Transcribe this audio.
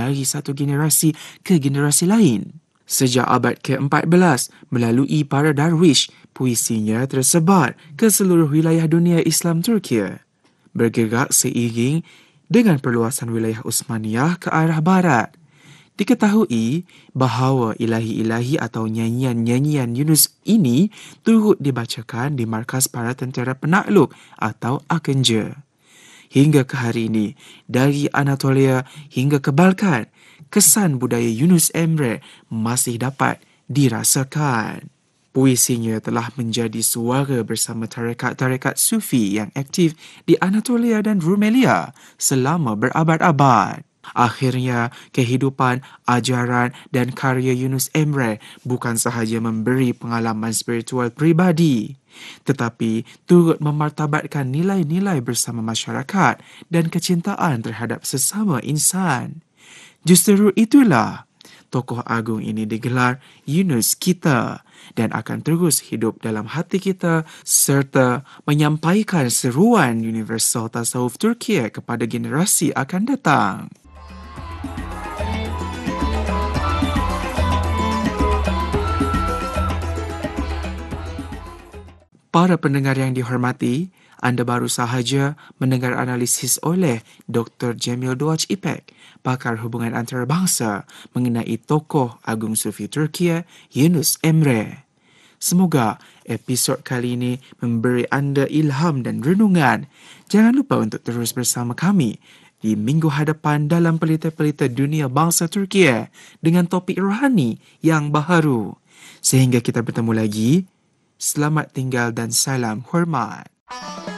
dari satu generasi ke generasi lain. Sejak abad ke-14, melalui para darwish, puisinya tersebar ke seluruh wilayah dunia Islam Turki, bergerak seiring dengan perluasan wilayah Uthmaniyah ke arah barat. Diketahui bahawa ilahi-ilahi atau nyanyian-nyanyian Yunus ini turut dibacakan di markas para tentera penakluk atau Akıncı. Hingga ke hari ini, dari Anatolia hingga ke Balkan, kesan budaya Yunus Emre masih dapat dirasakan. Puisinya telah menjadi suara bersama tarekat-tarekat Sufi yang aktif di Anatolia dan Rumelia selama berabad-abad. Akhirnya, kehidupan, ajaran dan karya Yunus Emre bukan sahaja memberi pengalaman spiritual pribadi, tetapi turut memartabatkan nilai-nilai bersama masyarakat dan kecintaan terhadap sesama insan. Justru itulah tokoh agung ini digelar Yunus kita dan akan terus hidup dalam hati kita serta menyampaikan seruan universal tasawuf Turki kepada generasi akan datang. Para pendengar yang dihormati, anda baru sahaja mendengar analisis oleh Dr. Cemil Doğaç İpek, pakar hubungan antarabangsa mengenai tokoh agung Sufi Turki, Yunus Emre. Semoga episod kali ini memberi anda ilham dan renungan. Jangan lupa untuk terus bersama kami di minggu hadapan dalam pelita-pelita dunia bangsa Turki dengan topik rohani yang baharu. Sehingga kita bertemu lagi, selamat tinggal dan salam hormat.